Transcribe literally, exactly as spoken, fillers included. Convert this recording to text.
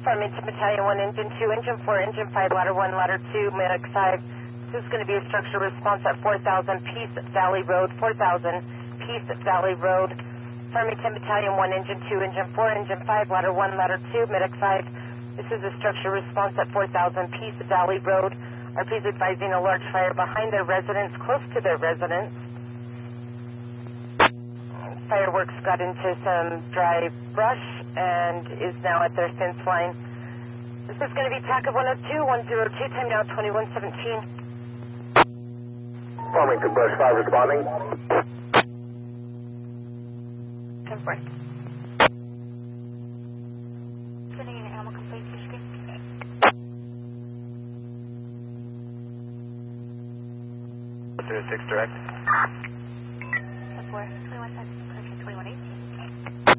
Farmington Battalion one, Engine two, Engine four, Engine five, Ladder one, Ladder two, Medic five. This is going to be a structure response at four thousand Peace Valley Road, four thousand Peace Valley Road. Farmington Battalion one, Engine two, Engine four, Engine five, Ladder one, Ladder two, Medic five. This is a structure response at four thousand Peace Valley Road. R P is advising a large fire behind their residence, close to their residence. Fireworks got into some dry brush and is now at their fence line. This is going to be T A C of one oh two, one oh two, time now twenty-one seventeen. Farmington Brush five responding. ten four. Sending an animal complaint to screen. zero six direct.